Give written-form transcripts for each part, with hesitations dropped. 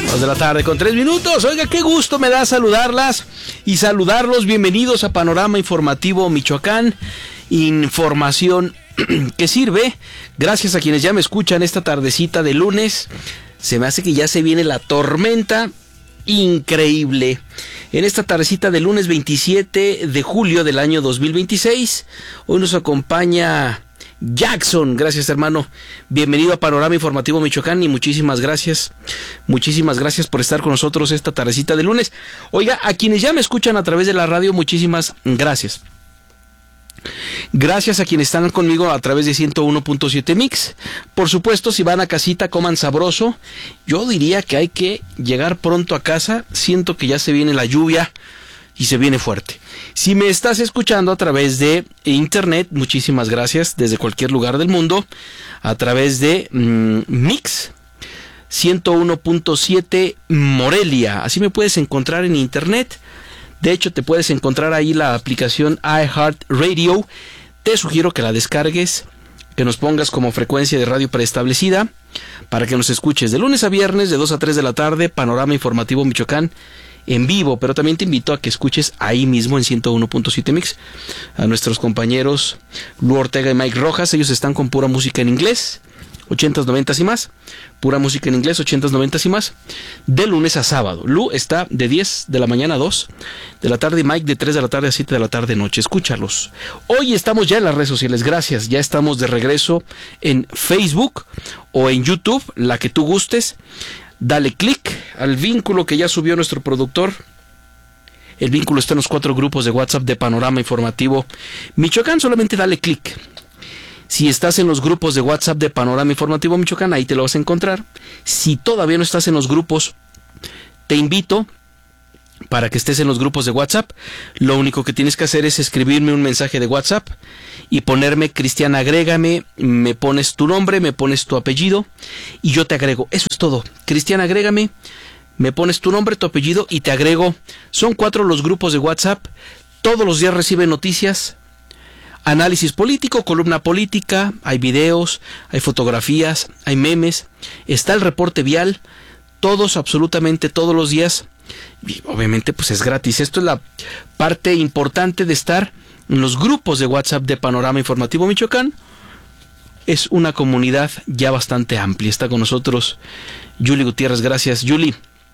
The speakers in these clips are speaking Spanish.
2 de la tarde con 3 minutos. Oiga, qué gusto me da saludarlas y saludarlos. Bienvenidos a Panorama Informativo Michoacán. Información que sirve. Gracias a quienes ya me escuchan esta tardecita de lunes. Se me hace que ya se viene la tormenta increíble. En esta tardecita de lunes 27 de julio del año 2026. Hoy nos acompaña Jackson. Gracias, hermano. Bienvenido a Panorama Informativo Michoacán y muchísimas gracias por estar con nosotros esta tardecita de lunes. Oiga, a quienes ya me escuchan a través de la radio, muchísimas gracias. Gracias a quienes están conmigo a través de 101.7 Mix. Por supuesto, si van a casita, coman sabroso. Yo diría que hay que llegar pronto a casa. Siento que ya se viene la lluvia y se viene fuerte. Si me estás escuchando a través de internet, muchísimas gracias desde cualquier lugar del mundo, a través de Mix 101.7 Morelia. Así me puedes encontrar en internet. De hecho, te puedes encontrar ahí la aplicación iHeartRadio. Te sugiero que la descargues, que nos pongas como frecuencia de radio preestablecida para que nos escuches de lunes a viernes de 2 a 3 de la tarde, Panorama Informativo Michoacán en vivo. Pero también te invito a que escuches ahí mismo en 101.7 Mix a nuestros compañeros Lu Ortega y Mike Rojas. Ellos están con pura música en inglés, 80s, 90s y más. Pura música en inglés, 80s, 90s y más. De lunes a sábado. Lu está de 10 de la mañana a 2 de la tarde y Mike de 3 de la tarde a 7 de la tarde noche. Escúchalos. Hoy estamos ya en las redes sociales. Gracias. Ya estamos de regreso en Facebook o en YouTube, la que tú gustes. Dale clic al vínculo que ya subió nuestro productor. El vínculo está en los 4 grupos de WhatsApp de Panorama Informativo Michoacán. Solamente dale clic. Si estás en los grupos de WhatsApp de Panorama Informativo Michoacán, ahí te lo vas a encontrar. Si todavía no estás en los grupos, te invito para que estés en los grupos de WhatsApp. Lo único que tienes que hacer es escribirme un mensaje de WhatsApp y ponerme: Cristian, agrégame, me pones tu nombre, me pones tu apellido y yo te agrego. Eso es todo. Cristian, agrégame, me pones tu nombre, tu apellido y te agrego. Son 4 los grupos de WhatsApp. Todos los días reciben noticias, análisis político, columna política, hay videos, hay fotografías, hay memes, está el reporte vial, todos, absolutamente todos los días. Y obviamente pues es gratis. Esto es la parte importante de estar en los grupos de WhatsApp de Panorama Informativo Michoacán. Es una comunidad ya bastante amplia. Está con nosotros Yuli Gutiérrez. Gracias, Yuli.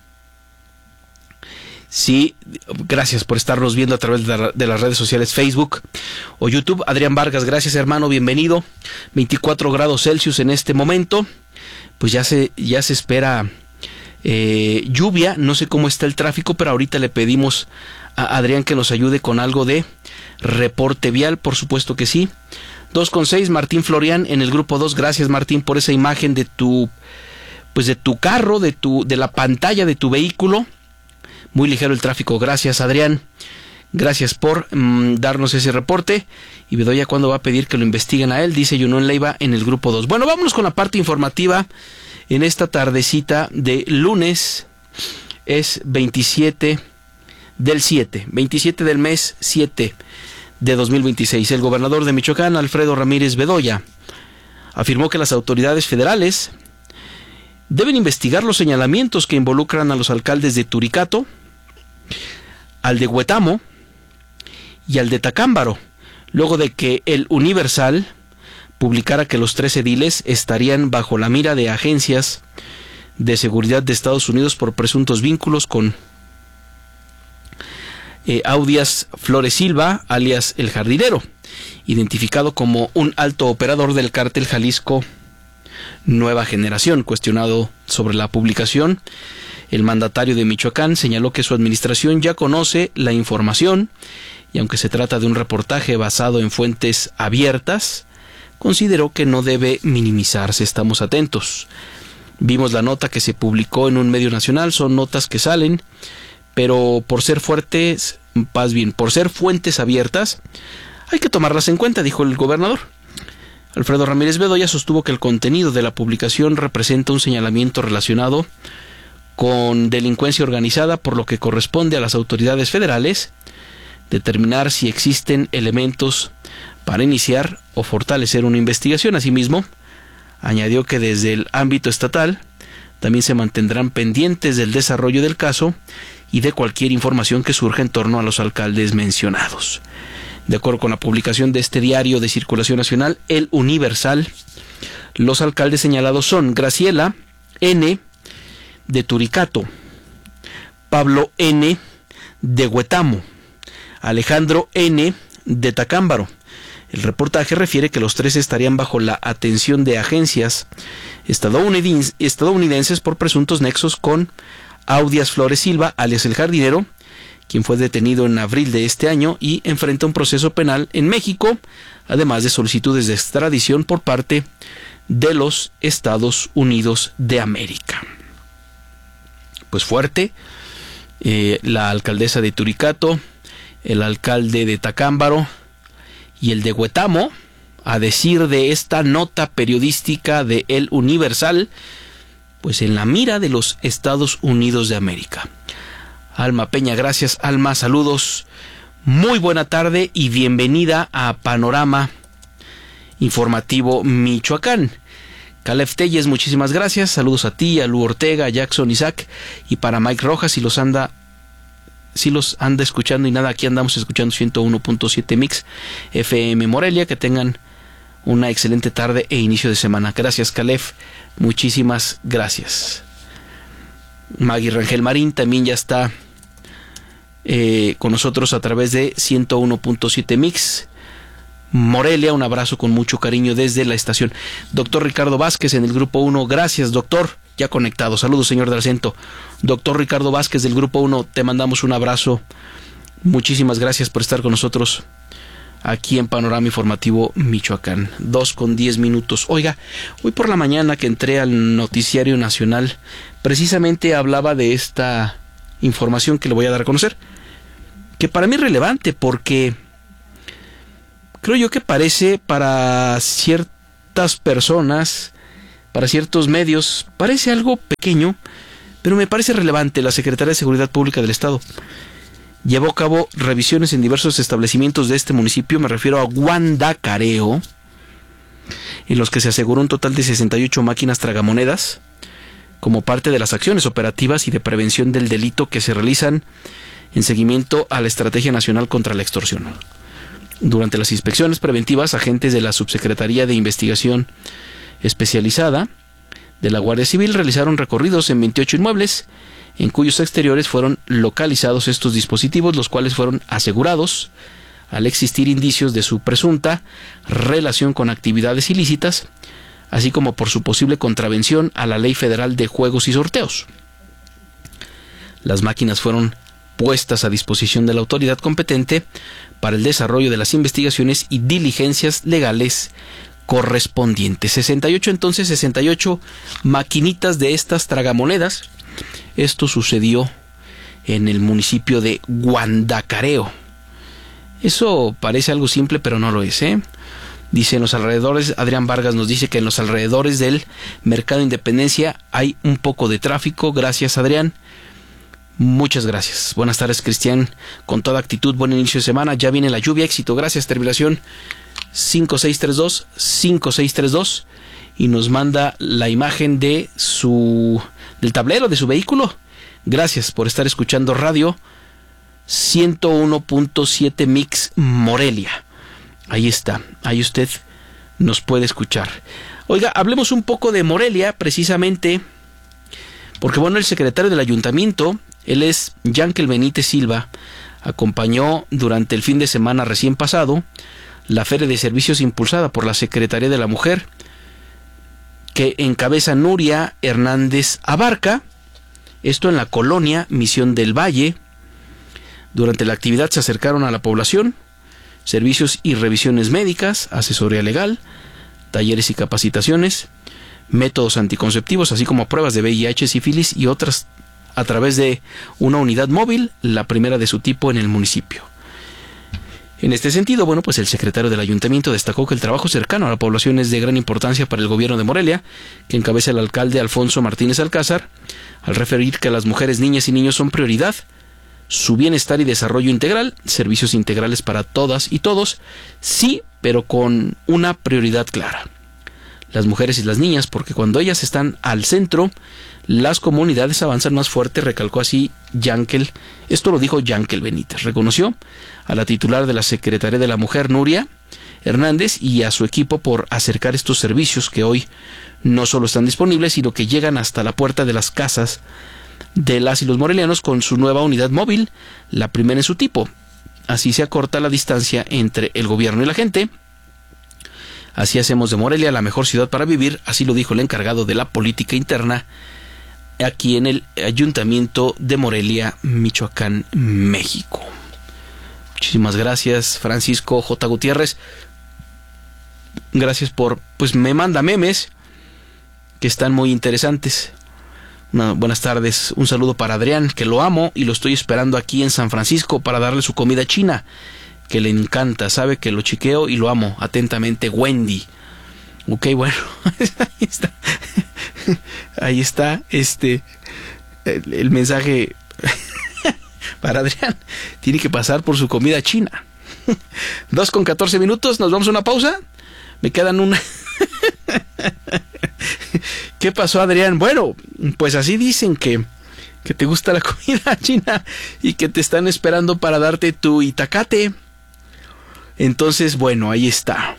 Sí, gracias por estarnos viendo a través de las redes sociales Facebook o YouTube. Adrián Vargas, gracias, hermano, bienvenido. 24 grados Celsius en este momento. Pues ya se espera lluvia. No sé cómo está el tráfico, pero ahorita le pedimos a Adrián que nos ayude con algo de reporte vial. Por supuesto que sí. 2.6, Martín Florian en el grupo 2. Gracias, Martín, por esa imagen de tu carro, de la pantalla de tu vehículo. Muy ligero el tráfico. Gracias, Adrián. Gracias por darnos ese reporte. Y Bedoya, ¿cuándo va a pedir que lo investiguen a él? Dice Yunón Leiva en el grupo 2. Bueno, vámonos con la parte informativa en esta tardecita de lunes. Es 27 del 7. 27 del mes 7 de 2026. El gobernador de Michoacán, Alfredo Ramírez Bedoya, afirmó que las autoridades federales deben investigar los señalamientos que involucran a los alcaldes de Turicato, al de Huetamo y al de Tacámbaro, luego de que el Universal publicara que los 3 ediles estarían bajo la mira de agencias de seguridad de Estados Unidos por presuntos vínculos con Audias Flores Silva, alias El Jardinero, identificado como un alto operador del cártel Jalisco Nueva Generación. Cuestionado sobre la publicación, el mandatario de Michoacán señaló que su administración ya conoce la información y aunque se trata de un reportaje basado en fuentes abiertas, consideró que no debe minimizarse. Estamos atentos. Vimos la nota que se publicó en un medio nacional, son notas que salen, pero por ser fuertes, por ser fuentes abiertas, hay que tomarlas en cuenta, dijo el gobernador. Alfredo Ramírez Bedoya sostuvo que el contenido de la publicación representa un señalamiento relacionado con delincuencia organizada, por lo que corresponde a las autoridades federales determinar si existen elementos para iniciar o fortalecer una investigación. Asimismo, añadió que desde el ámbito estatal También se mantendrán pendientes del desarrollo del caso y de cualquier información que surja en torno a los alcaldes mencionados. De acuerdo con la publicación de este diario de circulación nacional, El Universal, los alcaldes señalados son Graciela N. de Turicato, Pablo N. de Huetamo, Alejandro N. de Tacámbaro. El reportaje refiere que los tres estarían bajo la atención de agencias estadounidenses por presuntos nexos con Audias Flores Silva, alias El Jardinero, quien fue detenido en abril de este año y enfrenta un proceso penal en México, además de solicitudes de extradición por parte de los Estados Unidos de América. Pues fuerte, la alcaldesa de Turicato, el alcalde de Tacámbaro y el de Huetamo, a decir de esta nota periodística de El Universal, pues en la mira de los Estados Unidos de América. Alma Peña, gracias Alma, saludos, muy buena tarde y bienvenida a Panorama Informativo Michoacán. Caleb Telles, muchísimas gracias, saludos a ti, a Lu Ortega, a Jackson Isaac y para Mike Rojas, si los anda escuchando y nada, aquí andamos escuchando 101.7 Mix FM Morelia, que tengan una excelente tarde e inicio de semana. Gracias Caleb, muchísimas gracias. Maggie Rangel Marín también ya está con nosotros a través de 101.7 Mix Morelia, un abrazo con mucho cariño desde la estación. Doctor Ricardo Vázquez en el Grupo 1, gracias doctor, ya conectado. Saludos señor del acento. Doctor Ricardo Vázquez del Grupo 1, te mandamos un abrazo. Muchísimas gracias por estar con nosotros aquí en Panorama Informativo Michoacán. 2:10. Oiga, hoy por la mañana que entré al Noticiario Nacional, precisamente hablaba de esta información que le voy a dar a conocer, que para mí es relevante porque creo yo que parece para ciertas personas, para ciertos medios, parece algo pequeño, pero me parece relevante. La Secretaría de Seguridad Pública del Estado llevó a cabo revisiones en diversos establecimientos de este municipio, me refiero a Guandacareo, en los que se aseguró un total de 68 máquinas tragamonedas, como parte de las acciones operativas y de prevención del delito que se realizan en seguimiento a la Estrategia Nacional contra la Extorsión. Durante las inspecciones preventivas, agentes de la Subsecretaría de Investigación Especializada de la Guardia Civil realizaron recorridos en 28 inmuebles, en cuyos exteriores fueron localizados estos dispositivos, los cuales fueron asegurados al existir indicios de su presunta relación con actividades ilícitas, así como por su posible contravención a la Ley Federal de Juegos y Sorteos. Las máquinas fueron puestas a disposición de la autoridad competente para el desarrollo de las investigaciones y diligencias legales correspondientes. 68 maquinitas de estas tragamonedas. Esto sucedió en el municipio de Guandacareo. Eso parece algo simple, pero no lo es, Dice en los alrededores, Adrián Vargas nos dice que en los alrededores del Mercado Independencia hay un poco de tráfico. Gracias, Adrián. Muchas gracias. Buenas tardes, Cristian. Con toda actitud, buen inicio de semana. Ya viene la lluvia, éxito. Gracias, terminación 5632. Y nos manda la imagen de del tablero de su vehículo. Gracias por estar escuchando radio 101.7 Mix Morelia. Ahí está, ahí usted nos puede escuchar. Oiga, hablemos un poco de Morelia, precisamente, porque bueno, el secretario del ayuntamiento, él es Yankel Benítez Silva, acompañó durante el fin de semana recién pasado la Feria de Servicios impulsada por la Secretaría de la Mujer, que encabeza Nuria Hernández Abarca, esto en la colonia Misión del Valle. Durante la actividad se acercaron a la población servicios y revisiones médicas, asesoría legal, talleres y capacitaciones, métodos anticonceptivos, así como pruebas de VIH, sífilis y otras a través de una unidad móvil, la primera de su tipo en el municipio. En este sentido, bueno, pues el secretario del ayuntamiento destacó que el trabajo cercano a la población es de gran importancia para el gobierno de Morelia, que encabeza el alcalde Alfonso Martínez Alcázar, al referir que las mujeres, niñas y niños son prioridad, su bienestar y desarrollo integral, servicios integrales para todas y todos, sí, pero con una prioridad clara: las mujeres y las niñas, porque cuando ellas están al centro, las comunidades avanzan más fuerte, recalcó así Yankel. Esto lo dijo Yankel Benítez. Reconoció a la titular de la Secretaría de la Mujer, Nuria Hernández, y a su equipo por acercar estos servicios que hoy no solo están disponibles, sino que llegan hasta la puerta de las casas de las y los morelianos con su nueva unidad móvil, la primera en su tipo. Así se acorta la distancia entre el gobierno y la gente. Así hacemos de Morelia la mejor ciudad para vivir, así lo dijo el encargado de la política interna aquí en el Ayuntamiento de Morelia, Michoacán, México. Muchísimas gracias, Francisco J. Gutiérrez. Gracias por, pues me manda memes que están muy interesantes. Buenas tardes, un saludo para Adrián, que lo amo y lo estoy esperando aquí en San Francisco para darle su comida china, que le encanta, sabe que lo chiqueo y lo amo. Atentamente, Wendy. Ok, bueno, ahí está el mensaje para Adrián. Tiene que pasar por su comida china. 2:14, nos vamos a una pausa. Me quedan una... ¿Qué pasó, Adrián? Bueno, pues así dicen que te gusta la comida china y que te están esperando para darte tu itacate. Entonces, bueno, ahí está.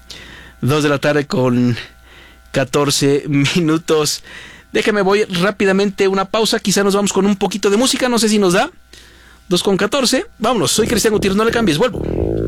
2:14 p.m. Déjame, voy rápidamente a una pausa. Quizá nos vamos con un poquito de música, no sé si nos da. 2:14. Vámonos, soy Cristian Gutiérrez, no le cambies, vuelvo.